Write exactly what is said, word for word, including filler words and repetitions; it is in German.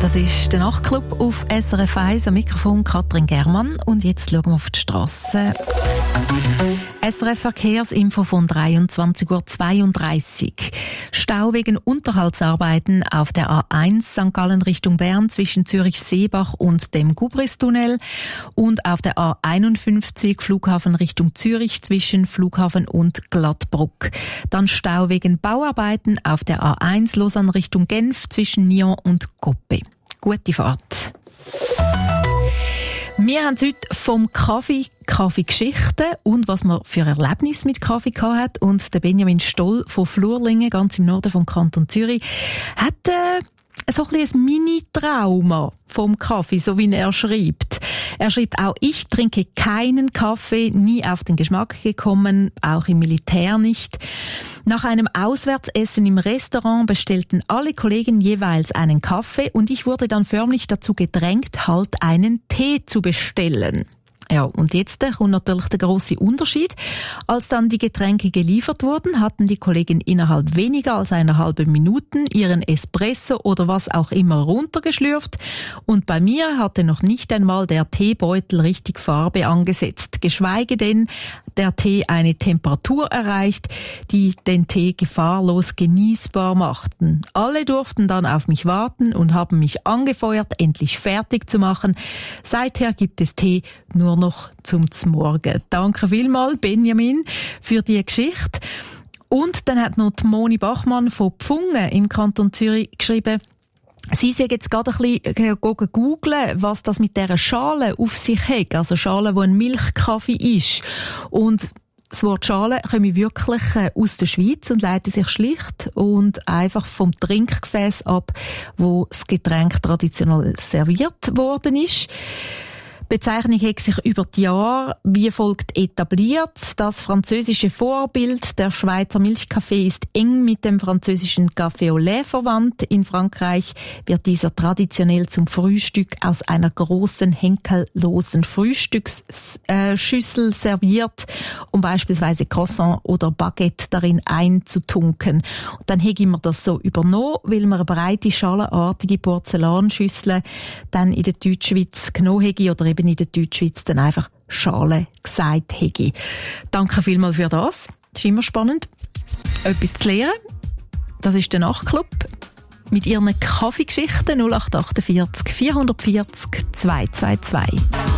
Das ist der Nachtclub auf S R F eins, am Mikrofon Katrin Germann. Und jetzt schauen wir auf die Strasse. S R F Verkehrsinfo von dreiundzwanzig Uhr zweiunddreißig. Stau wegen Unterhaltsarbeiten auf der A eins Sankt Gallen Richtung Bern zwischen Zürich-Seebach und dem Gubristunnel und auf der A einundfünfzig Flughafen Richtung Zürich zwischen Flughafen und Glattbruck. Dann Stau wegen Bauarbeiten auf der A eins Lausanne Richtung Genf zwischen Nyon und Coppe. Gute Fahrt. Wir haben heute vom Kaffee, Kaffeegeschichten und was man für Erlebnisse mit Kaffee gehabt hat. Und der Benjamin Stoll von Flurlingen, ganz im Norden vom Kanton Zürich, hat äh, so ein bisschen ein Mini-Trauma vom Kaffee, so wie er schreibt. Er schreibt auch, ich trinke keinen Kaffee, nie auf den Geschmack gekommen, auch im Militär nicht. Nach einem Auswärtsessen im Restaurant bestellten alle Kollegen jeweils einen Kaffee und ich wurde dann förmlich dazu gedrängt, halt einen Tee zu bestellen. Ja, und jetzt kommt natürlich der grosse Unterschied. Als dann die Getränke geliefert wurden, hatten die Kollegen innerhalb weniger als einer halben Minute ihren Espresso oder was auch immer runtergeschlürft. Und bei mir hatte noch nicht einmal der Teebeutel richtig Farbe angesetzt, geschweige denn der Tee eine Temperatur erreicht, die den Tee gefahrlos genießbar machten. Alle durften dann auf mich warten und haben mich angefeuert, endlich fertig zu machen. Seither gibt es Tee nur noch zum Zmorgen. Danke vielmals, Benjamin, für die Geschichte. Und dann hat noch die Moni Bachmann von Pfungen im Kanton Zürich geschrieben, sie sind jetzt gerade ein bisschen googeln, was das mit dieser Schale auf sich hat. Also Schale, die ein Milchkaffee ist. Und das Wort Schale komme wirklich aus der Schweiz und leitet sich schlicht und einfach vom Trinkgefäß ab, wo das Getränk traditionell serviert worden ist. Die Bezeichnung hat sich über die Jahre wie folgt etabliert. Das französische Vorbild, der Schweizer Milchkaffee, ist eng mit dem französischen Café au lait verwandt. In Frankreich wird dieser traditionell zum Frühstück aus einer großen, henkellosen Frühstücksschüssel serviert, um beispielsweise Croissant oder Baguette darin einzutunken. Und dann habe ich mir das so übernommen, weil man eine breite, schalenartige Porzellanschüssel dann in der Deutschschweiz genommen habe oder eben in der Deutschschweiz dann einfach Schale gesagt hätte. Danke vielmals für das. Das ist immer spannend, etwas zu lernen. Das ist der Nachtclub mit ihren Kaffeegeschichten null acht acht vier vier vier null zwei zwei zwei.